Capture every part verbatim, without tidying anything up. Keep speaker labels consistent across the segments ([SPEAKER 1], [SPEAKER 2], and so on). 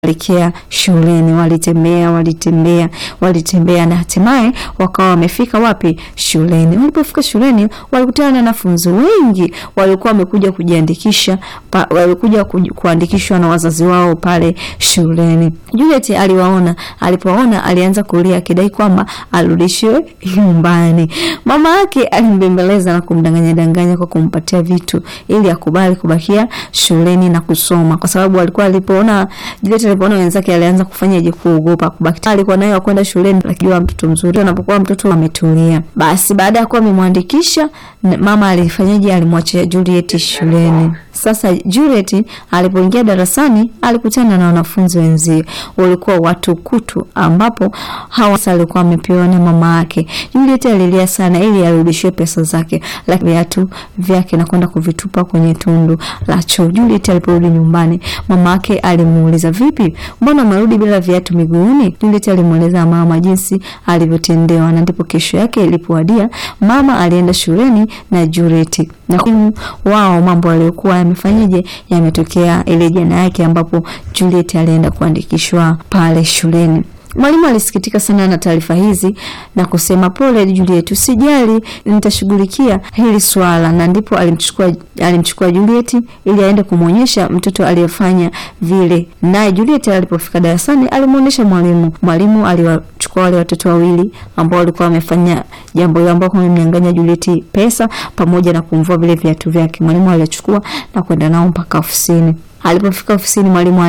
[SPEAKER 1] kuelekea shuleni. Walitembea, walitembea, walitembea na hatimaye wakawa wamefika wapi? Shuleni. Walipofika shuleni walikutana na wanafunzi wengi walikuwa wamekuja kujiandikisha, walikuja kuandikishwa na wazazi wao pale shuleni. Juliet aliwaona, alipoona alianza kulia akidai kwamba arudishwe nyumbani. Mama yake alimbembeleza na kumdanganya danganya kwa kumpatia vitu ili akubali kubakia shuleni na kusoma, kwa sababu alikuwa alipoona Juliet alipoona wenzake alianza kufanyaje kuogopa kubaki. Alikuwa naye kwenda shuleni, lakini mtoto mzuri anapokuwa mtoto ametulia. Basi baada ya kuwa amemwandikisha, mama alifanyaje? Alimwachia Juliet shuleni. Sasa Juliet alipoingia darasani alikutana na wanafunzi wenzie, walikuwa watu kutu ambapo hawa walikuwa wamepewa na mama yake. Juliet alilia sana ili arudishwe pesa zake, lakini viatu vyake na kwenda kuvitupa kwenye tundu la choo. Juliet aliporudi nyumbani, mama yake alimuuliza, "Vipi? Mbona umerudi bila viatu miguuni?" Juliet alimueleza mama jinsi alivyotendewa, na ndipo kesho yake ilipowadia, mama alienda shuleni na Juliet. Na wao mambo waliokuwa yamefanyaje yametokea ile jana yake ambapo Juliet alienda kuandikishwa pale shuleni. Mwalimu alisikitika sana na taarifa hizi na kusema, "Pole Juliet, usijali, nitashughulikia hili swala." Na ndipo alimchukua alimchukua Juliet ili aende kumuonyesha mtoto aliyefanya vile. Na Juliet alipofika darasani alimuonyesha mwalimu. Mwalimu aliwachukua wale watoto wawili ambao walikuwa wamefanya jambo hilo, ambao wamemnyang'anya Juliet pesa pamoja na kumvua vile viatu vyake. Mwalimu alichukua na kwenda nao mpaka ofisini. Alipofika ofisini, mwalimu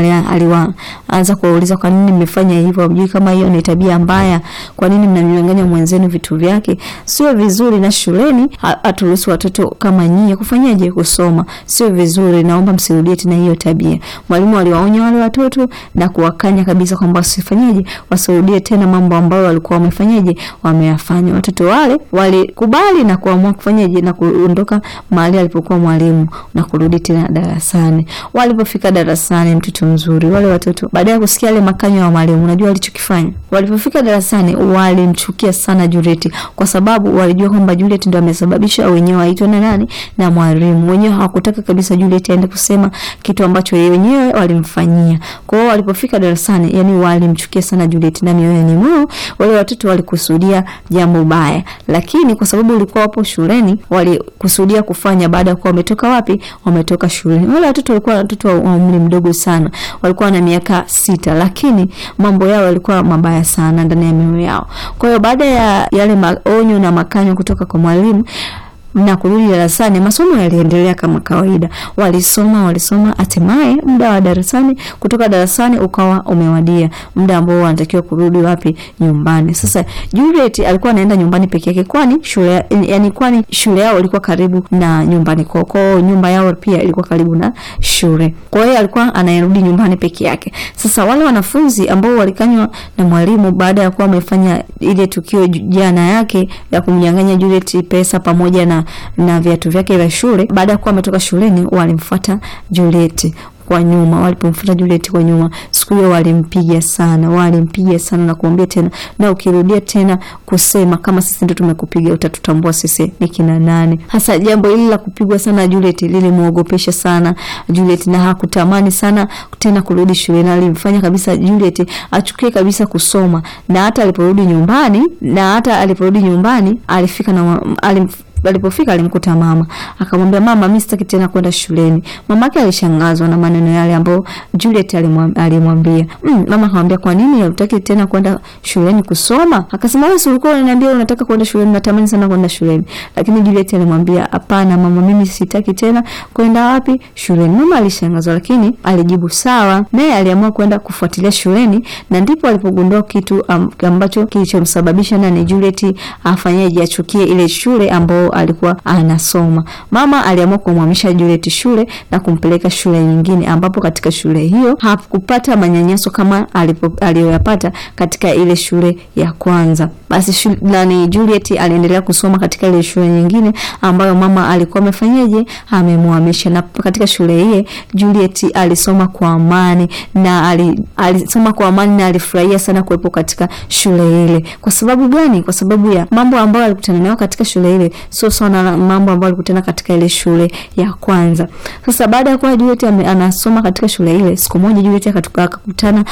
[SPEAKER 1] alianza kuuliza, "Kwa nini mmefanya hivyo? Mjui kama hiyo ni tabia mbaya? Kwa nini mnamnyang'anya mwenzenu vitu vyake? Sio vizuri, na shuleni haturuhusu watoto kama nyinyi kufanyaje kusoma. Sio vizuri, naomba msirudie tena hiyo tabia." Mwalimu aliwaonya wale watoto na kuwakanya kabisa kwamba wasifanyaje, wasirudie tena mambo ambayo walikuwa wamefanyaje wameyafanya. Watoto wale walikubali na kuamua kufanyaje na kuondoka mahali alipokuwa mwalimu na kurudi tena darasani. Wale Walipofika darasani, mtoto mzuri, wale watoto baada ya kusikia ile makanyo ya mwalimu, unajua walichokifanya? Walipofika darasani walimchukia sana Juliet, kwa sababu walijua kwamba Juliet ndio amesababisha wenyewe waitwe na nani na mwalimu. Wenyewe hawakutaka kabisa Juliet aende kusema kitu ambacho yeye wenyewe walimfanyia. Kwa hiyo walipofika darasani, yani walimchukia sana Juliet, na mioyoni mwao wale watoto walikusudia jambo baya, lakini kwa sababu walikuwa wapo shuleni walikusudia kufanya baada ya kuwa wametoka wapi? Wametoka shuleni. Wale watoto walikuwa watoto wa umri mdogo sana, walikuwa na miaka sita, lakini mambo yao yalikuwa mabaya sana ndani ya mioyo yao. Kwa hiyo baada ya yale maonyo na makanyo kutoka kwa mwalimu na kurudi darasani, masomo yaliendelea kama kawaida. Walisoma, walisoma, hatimaye muda wa darasani kutoka darasani ukawa umewadia, muda ambao wanatakiwa kurudi wapi? Nyumbani. Sasa Juliet alikuwa anaenda nyumbani peke yake, kwani shule yani kwani shule yao ilikuwa karibu na nyumbani kwao. Kwa nyumba yao pia ilikuwa karibu na shule. Kwa hiyo alikuwa anarudi nyumbani peke yake. Sasa wale wanafunzi ambao walikanywa na mwalimu baada ya kuwa wamefanya ile tukio jana yake ya kumnyang'anya Juliet pesa pamoja na na viatu vyake vya shule, baada ya kuwa ametoka shuleni walimfuata Juliet kwa nyuma. Walipomfuata Juliet kwa nyuma, siku hiyo walimpiga sana, walimpiga sana na kumwambia tena, "Na ukirudia tena kusema kama sisi ndio tumekupiga, utatutambua sisi ni kina nani." Hasa jambo hili la kupigwa sana Juliet lilimuogopesha sana Juliet, na hakutamani sana tena kurudi shule, na alimfanya kabisa Juliet achukie kabisa kusoma. Na hata aliporudi nyumbani, na hata aliporudi nyumbani alifika na alim Alipofika alimkuta mama, akamwambia, "Mama, mimi sitaki tena kwenda shuleni." Mamake alishangazwa na maneno yale ambayo Juliet alimwambia. Mm, mama akamwambia, "Kwa nini hutaki tena kwenda shuleni kusoma?" Akasema, "Wewe ulikuwa unaniambia unataka kwenda shuleni, natamani sana kwenda shuleni." Lakini Juliet alimwambia, "Hapana mama, mimi sitaki tena kwenda wapi? Shuleni." Mama alishangazwa, lakini alijibu sawa. Naye aliamua kwenda kufuatilia shuleni, na ndipo alipogundua kitu ambacho kilichomsababisha nani Juliet afanyaje achukie ile shule ambayo alikuwa anasoma. Mama aliamua kumhamisha Juliet shule na kumpeleka shule nyingine, ambapo katika shule hiyo hakupata manyanyaso kama aliyoyapata katika ile shule ya kwanza. Basi shule, nani Juliet aliendelea kusoma katika ile shule nyingine ambayo mama alikuwa amefanyaje amemhamisha. Na katika shule hii Juliet alisoma kwa amani, na alisoma kwa amani na alifurahia sana kuwepo katika shule ile. Kwa sababu gani? Kwa sababu ya mambo ambayo alikutana nayo katika shule ile. sio sawa na mambo ambayo alikutana katika ile shule ya kwanza. Sasa baada ya kuwa Juliet anasoma katika shule ile, siku moja Juliet akakutana